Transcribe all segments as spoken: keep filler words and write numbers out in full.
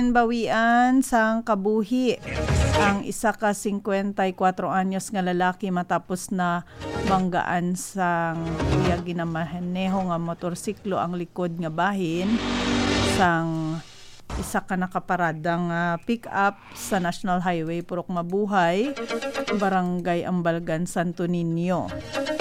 Ginbawian sang kabuhi ang isa ka fifty-four anyos nga lalaki matapos na banggaan sang iya ginamaneho nga motorsiklo ang likod nga bahin sang isa ka nakaparadang uh, pick-up sa National Highway Purok Mabuhay, Barangay Ambalgan, Santo Niño.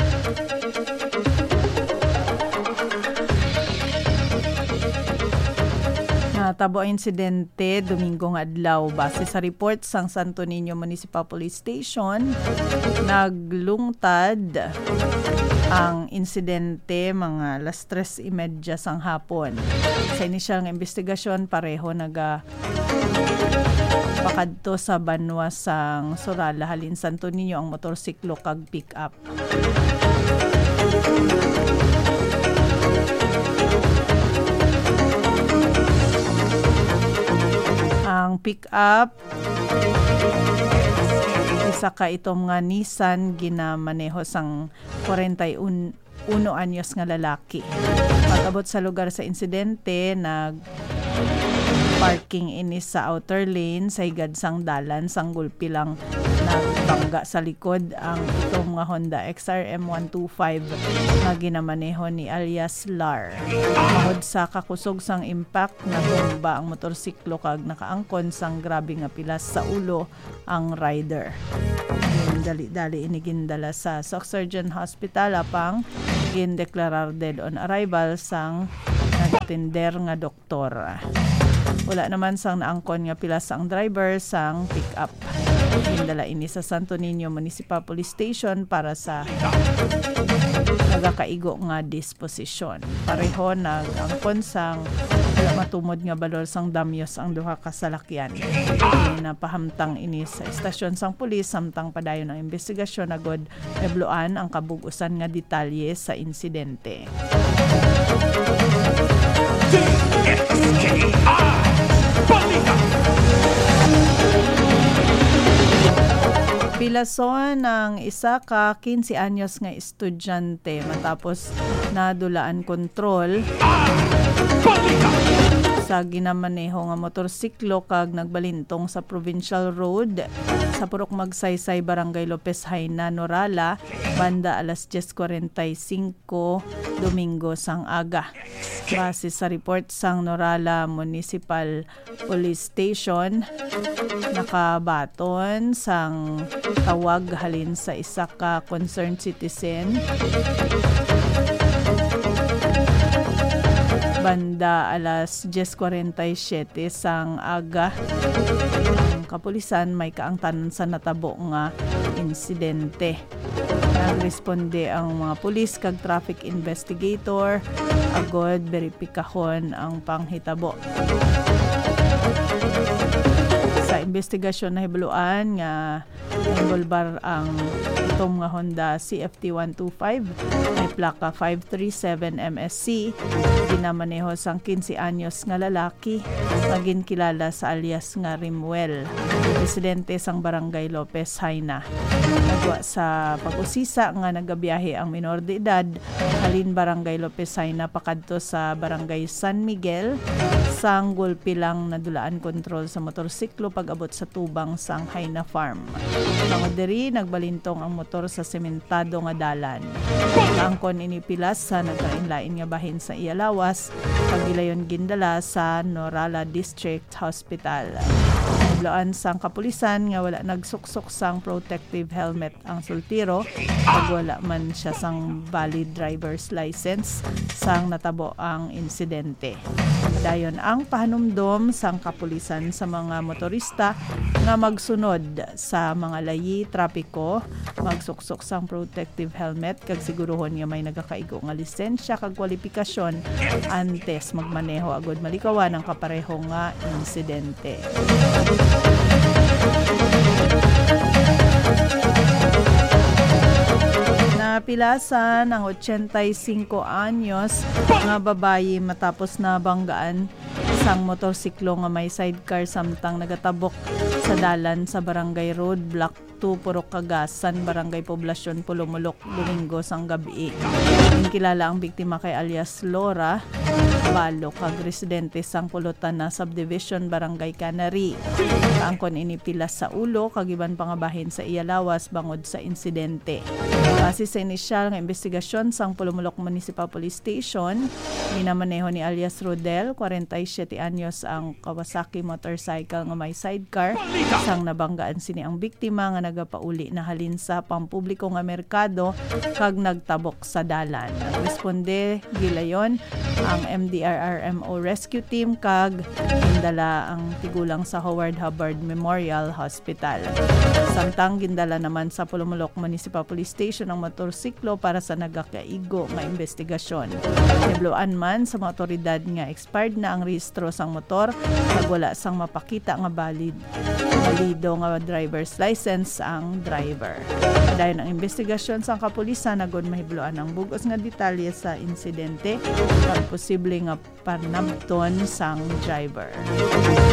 Natabo ang insidente Domingo nga adlaw base sa report sang Santo Niño Municipal Police Station. Naglungtad ang insidente mga alas tres thirty sang hapon. Sa inisyal nga investigasyon pareho naga pakadto sa banwa sang Sorala halin Santo Niño ang motorsiklo kag pick-up. Ang pick-up isa ka itong nga Nissan ginamaneho sang forty-one anyos nga lalaki. Pag-abot sa lugar sa insidente, nag parking ini sa outer lane sa higad sang dalan sang gulpi lang nagbangga sa likod ang itong nga Honda X R M one twenty-five nga ginamaneho ni alias Lar. Mahod sa kakusog sang impact natumba ang motorsiklo kag nakaangkon sang grabe nga pilas sa ulo ang rider. Dali-dali inigindala sa Soc-Surgeon Hospital apang gindeklarar dead on arrival sang nagtinder nga doktor. Wala naman sang naangkon nga pilas ang driver sang pick-up. Gindala ini sa Santo Niño Municipal Police Station para sa nagakaigo nga disposisyon. Pareho nag-angkon sang wala matumod nga balor sang damyos ang duha ka salakyan. Napahamtang ini sa estasyon sang pulis samtang padayon ang investigasyon agod ebloan ang kabugusan nga detalye sa insidente. D X K I Balita. Pilason ng isa ka fifteen anyos nga estudyante matapos nadulaan kontrol sa ginamaneho nga motorsiklo kag nagbalintong sa Provincial Road sa Purok Magsaysay, Barangay Lopez Haina, Norala, banda alas ten forty-five Domingo sang aga. Base sa report sang Norala Municipal Police Station, nakabaton sang tawag halin sa isa ka concerned citizen banda alas ten forty-seven sang aga. Ang kapulisan may kaangtanan sa natabo nga insidente. Nagresponde ang mga pulis kag traffic investigator agod beripikahon ang panghitabo. Sa investigasyon na hibuluan nga involbar ang itong nga Honda C F T one twenty-five may plaka five three seven M S C ginamaneho sang fifteen anyos nga lalaki nga ginkilala sa alias nga Rimuel, residente sang Barangay Lopez Haina. Nagwa sa pag-usisa nga nagabiyahe ang minor de edad halin Barangay Lopez Haina pakadto sa Barangay San Miguel sang gulpi lang nadulaan kontrol sa motorsiklo pag-abot sa tubang sang Haina Farm. Tungod diri nagbalintong ang motor sa sementado nga dalan. Angkon inipilas sa nagkainlain nga bahin sa Iyalawas pagilayon gindala sa Norala District Hospital. Nablaan sang kapulisan nga wala nagsuksok sang protective helmet ang sultiro pag wala man siya sang valid driver's license sang natabo ang insidente. Dayon ang pahanumdom sang kapulisan sa mga motorista nga magsunod sa mga layi trapiko, magsuksok sang protective helmet kag siguruhon nga may nagakaigo nga lisensya kag kwalifikasyon antes magmaneho agod malikawan ang kapareho nga insidente. Napilasan ang eighty-five anyos nga babayi matapos na banggaan sang motorsiklo nga may sidecar samtang nagatabok sa dalan sa Barangay Road Block two Purok Kagasan, Barangay Poblasyon, Pulumulok, Domingo sang gabi. Kilala ang biktima kay alias Laura Balo, kag residente sang Pulutan na Subdivision, Barangay Canary. Kaangkon inipilas sa ulo kag iban pangabahin sa iya lawas bangod sa insidente. Base sa inisyal nga investigasyon sang Pulumulok Municipal Police Station, minamaneho ni alias Rodel, forty-seven anyos ang Kawasaki motorcycle nga may sidecar, sang nabanggaan sini ang biktima nga nagapauli na halin sa pampubliko nga merkado kag nagtabok sa dalan. Responde gilayon ang M D R R M O Rescue Team kag gindala ang tigulang sa Howard Hubbard Memorial Hospital. Samtang gindala naman sa Pulumulok Municipal Police Station ang motorsiklo para sa nagakaigo nga investigasyon. Nibloan man sa mga otoridad nga expired na ang rehistro sang motor kag wala sang mapakita nga valid valido nga driver's license ang driver. Dayon ang investigasyon sang kapulisan nagod mahibloan ang bugos nga detalye sa insidente kag posible nga panabton sang driver.